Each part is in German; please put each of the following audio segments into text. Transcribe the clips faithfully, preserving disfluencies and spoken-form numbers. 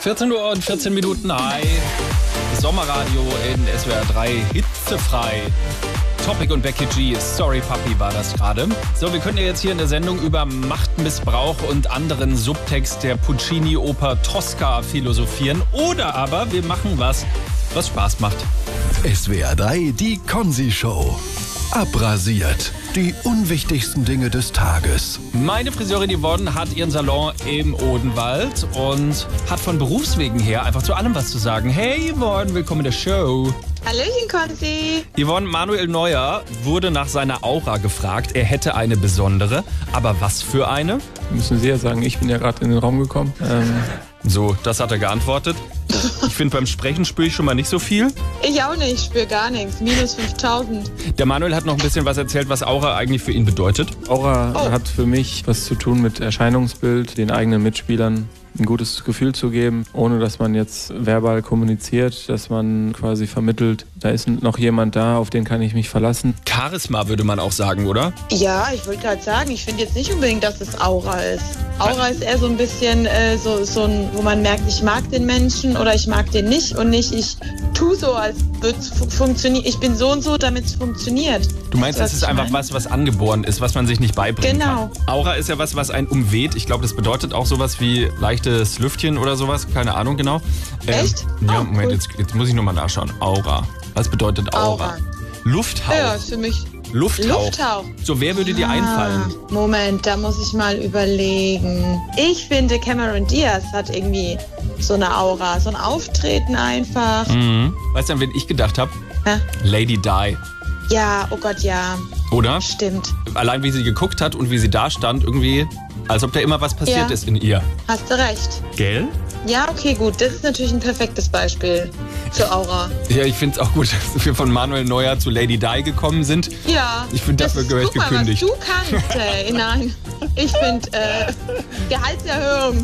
vierzehn Uhr und vierzehn Minuten, hi. Sommerradio in S W R drei, hitzefrei. Topic und Becky G, Sorry Papi war das gerade. So, wir können ja jetzt hier in der Sendung über Machtmissbrauch und anderen Subtext der Puccini-Oper Tosca philosophieren. Oder aber wir machen was, was Spaß macht. S W R drei, die Konzi-Show. Abrasiert. Die unwichtigsten Dinge des Tages. Meine Friseurin Yvonne hat ihren Salon im Odenwald und hat von Berufswegen her einfach zu allem was zu sagen. Hey Yvonne, willkommen in der Show. Hallöchen, Konzi. Yvonne, Manuel Neuer wurde nach seiner Aura gefragt. Er hätte eine besondere. Aber was für eine? Müssen Sie ja sagen, ich bin ja gerade in den Raum gekommen. Ähm So, das hat er geantwortet. Ich finde, beim Sprechen spüre ich schon mal nicht so viel. Ich auch nicht, ich spüre gar nichts. Minus fünftausend. Der Manuel hat noch ein bisschen was erzählt, was Aura eigentlich für ihn bedeutet. Aura Oh. hat für mich was zu tun mit Erscheinungsbild, den eigenen Mitspielern ein gutes Gefühl zu geben, ohne dass man jetzt verbal kommuniziert, dass man quasi vermittelt, da ist noch jemand da, auf den kann ich mich verlassen. Charisma würde man auch sagen, oder? Ja, ich wollte gerade sagen, ich finde jetzt nicht unbedingt, dass es Aura ist. Aura ist eher so ein bisschen äh, so, so ein, wo man merkt, ich mag den Menschen oder ich mag den nicht und nicht, ich tue so, als würde es fu- funktionieren. Ich bin so und so, damit es funktioniert. Du meinst, Weißt es du, ist was ich einfach meine? was, was angeboren ist, was man sich nicht beibringen Genau. kann. Aura ist ja was, was einen umweht. Ich glaube, das bedeutet auch sowas wie leichtes Lüftchen oder sowas. Keine Ahnung genau. Echt? Ja, Oh, Moment, cool. jetzt, jetzt muss ich nochmal nachschauen. Aura. Was bedeutet Aura? Aura. Lufthauch. Ja, ist für mich Lufthauch. Lufthauch. So, wer würde dir Ah, einfallen? Moment, da muss ich mal überlegen. Ich finde, Cameron Diaz hat irgendwie so eine Aura, so ein Auftreten einfach. Mhm. Weißt du, an wen ich gedacht habe? Hä? Lady Di. Ja, oh Gott, ja, Oder? stimmt. Allein wie sie geguckt hat und wie sie da stand, irgendwie, als ob da immer was passiert Ja. ist in ihr. Hast du recht. Gell? Ja, okay, gut. Das ist natürlich ein perfektes Beispiel für Aura. Ja, ich finde es auch gut, dass wir von Manuel Neuer zu Lady Di gekommen sind. Ja. Ich finde, das dafür ist- gehöre ich guck mal, gekündigt. Was du kannst, ey. Nein. Ich finde, äh, Gehaltserhöhung.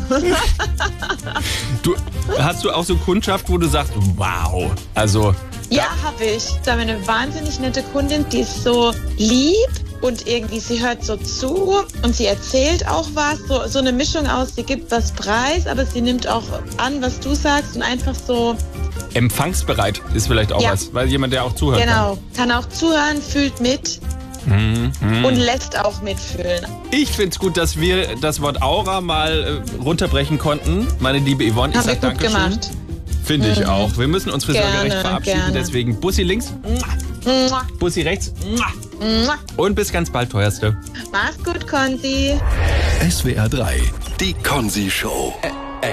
Du, hast du auch so Kundschaft, wo du sagst, wow, also Ja, habe ich. Da haben wir eine wahnsinnig nette Kundin, die ist so lieb und irgendwie, sie hört so zu und sie erzählt auch was. So, so eine Mischung aus, sie gibt was preis, aber sie nimmt auch an, was du sagst und einfach so, empfangsbereit ist vielleicht auch Ja. was, weil jemand, der auch zuhört. genau, kann auch zuhören, fühlt mit Kann. Mhm. und lässt auch mitfühlen. Ich finde es gut, dass wir das Wort Aura mal äh, runterbrechen konnten. Meine liebe Yvonne, ich Haben wir sag gut Dankeschön. gemacht. Finde ich Mhm. auch. Wir müssen uns friseurgerecht Gerne, verabschieden, gerne. deswegen Bussi links, Mua, Bussi rechts mua. und bis ganz bald, teuerste. Mach's gut, Konzi. S W R drei, die Konzi-Show.